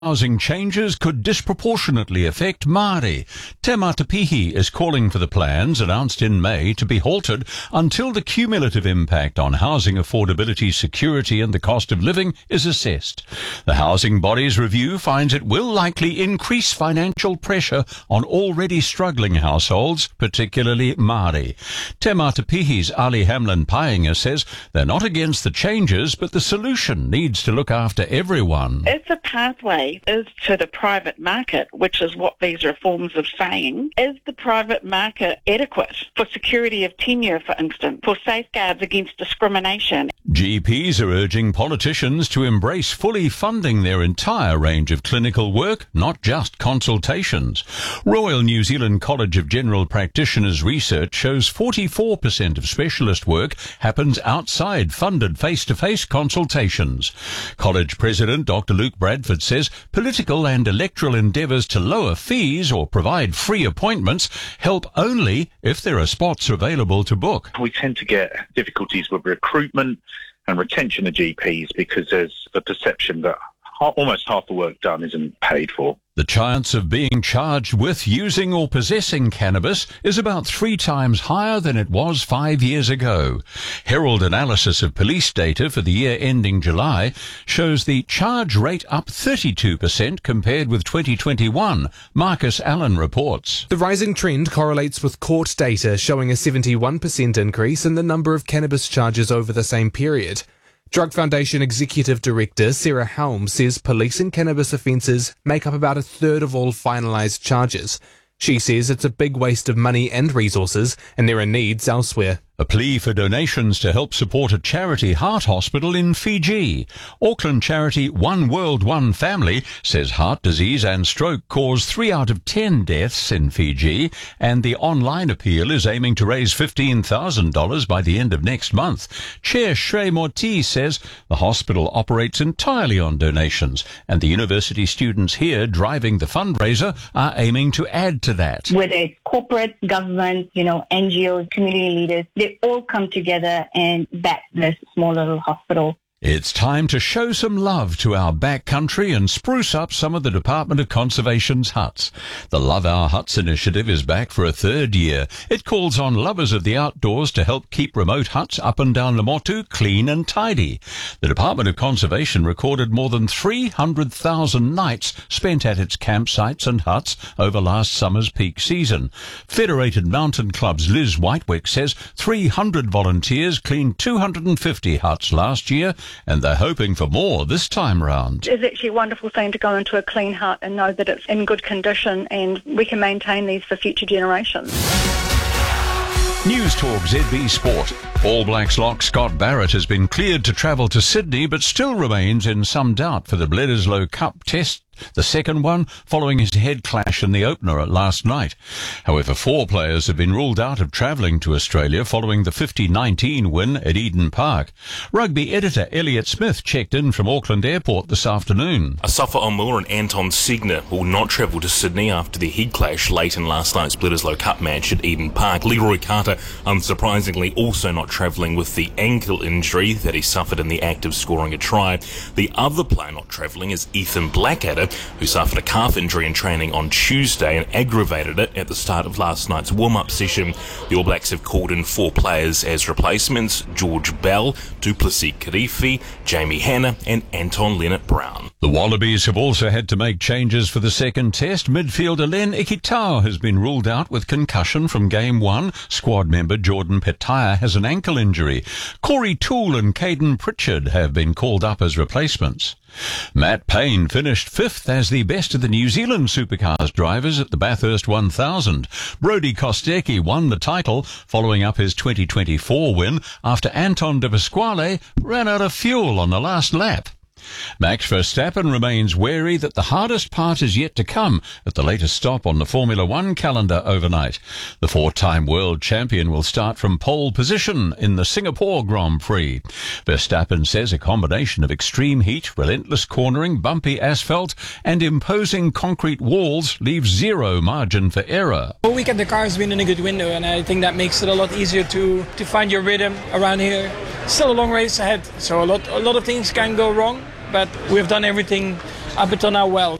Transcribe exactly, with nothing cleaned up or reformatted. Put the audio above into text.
Housing changes could disproportionately affect Māori. Te Matapihi is calling for the plans announced in May to be halted until the cumulative impact on housing affordability, security and the cost of living is assessed. The housing body's review finds it will likely increase financial pressure on already struggling households, particularly Māori. Te Matapihi's Ali Hamlin-Painga says they're not against the changes, but the solution needs to look after everyone. If the pathway is to the private market, which is what these reforms are saying, is the private market adequate for security of tenure, for instance, for safeguards against discrimination? G Ps are urging politicians to embrace fully funding their entire range of clinical work, not just consultations. Royal New Zealand College of General Practitioners research shows forty-four percent of specialist work happens outside funded face-to-face consultations. College President Doctor Luke Bradford says political and electoral endeavours to lower fees or provide free appointments help only if there are spots available to book. We tend to get difficulties with recruitment and retention of G Ps because there's the perception that almost half the work done isn't paid for. The chance of being charged with using or possessing cannabis is about three times higher than it was five years ago. Herald analysis of police data for the year ending July shows the charge rate up thirty-two percent compared with twenty twenty-one. Marcus Allen reports. The rising trend correlates with court data showing a seventy-one percent increase in the number of cannabis charges over the same period. Drug Foundation Executive Director Sarah Helm says police and cannabis offences make up about a third of all finalised charges. She says it's a big waste of money and resources and there are needs elsewhere. A plea for donations to help support a charity heart hospital in Fiji. Auckland charity One World, One Family says heart disease and stroke cause three out of ten deaths in Fiji, and the online appeal is aiming to raise fifteen thousand dollars by the end of next month. Chair Shrey Morti says the hospital operates entirely on donations, and the university students here driving the fundraiser are aiming to add to that. Whether it's corporate, government, you know, N G Os, community leaders, they all come together and back this small little hospital. It's time to show some love to our backcountry and spruce up some of the Department of Conservation's huts. The Love Our Huts initiative is back for a third year. It calls on lovers of the outdoors to help keep remote huts up and down the Motu clean and tidy. The Department of Conservation recorded more than three hundred thousand nights spent at its campsites and huts over last summer's peak season. Federated Mountain Club's Liz Whitewick says three hundred volunteers cleaned two hundred fifty huts last year, and they're hoping for more this time round. It's actually a wonderful thing to go into a clean hut and know that it's in good condition and we can maintain these for future generations. News Talk Z B Sport. All Blacks lock Scott Barrett has been cleared to travel to Sydney but still remains in some doubt for the Bledisloe Cup test, the second one following his head clash in the opener last night. However, four players have been ruled out of travelling to Australia following the fifty nineteen win at Eden Park. Rugby editor Elliot Smith checked in from Auckland Airport this afternoon. Asafa Omua and Anton Segner will not travel to Sydney after the head clash late in last night's Bledisloe Cup match at Eden Park. Leroy Carter, unsurprisingly, also not travelling with the ankle injury that he suffered in the act of scoring a try. The other player not travelling is Ethan Blackadder, who suffered a calf injury in training on Tuesday and aggravated it at the start of last night's warm-up session. The All Blacks have called in four players as replacements: George Bell, Duplessis Kirifi, Jamie Hanna and Anton Leonard-Brown. The Wallabies have also had to make changes for the second test. Midfielder Len Ikitau has been ruled out with concussion from game one. Squad member Jordan Petaya has an ankle injury. Corey Toole and Caden Pritchard have been called up as replacements. Matt Payne finished fifth as the best of the New Zealand supercars drivers at the Bathurst one thousand. Brody Kostecki won the title following up his twenty twenty-four win after Anton de Pasquale ran out of fuel on the last lap. Max Verstappen remains wary that the hardest part is yet to come at the latest stop on the Formula One calendar overnight. The four-time world champion will start from pole position in the Singapore Grand Prix. Verstappen says a combination of extreme heat, relentless cornering, bumpy asphalt and imposing concrete walls leaves zero margin for error. All weekend the car has been in a good window, and I think that makes it a lot easier to, to find your rhythm around here. Still a long race ahead, so a lot, a lot of things can go wrong. but we've done everything up until now well.